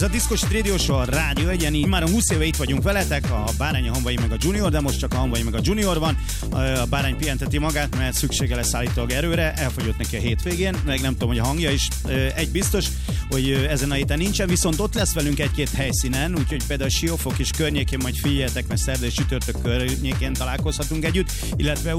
a Diszkosit Radio Show a Rádió Egyeni. Már 20 éve itt vagyunk veletek, a Bárány, a Hanvai meg a Junior, de most csak a Hanvai meg a Junior van. A Bárány pihenteti magát, mert szüksége lesz állítólag erőre, elfogyott neki a hétvégén, meg nem tudom, hogy a hangja is. Egy biztos, hogy ezen a héten nincsen, viszont ott lesz velünk egy-két helyszínen, úgyhogy például Siófok és környékén majd figyeljetek, mert szerda és csütörtök környékén találkozhatunk együtt, illetve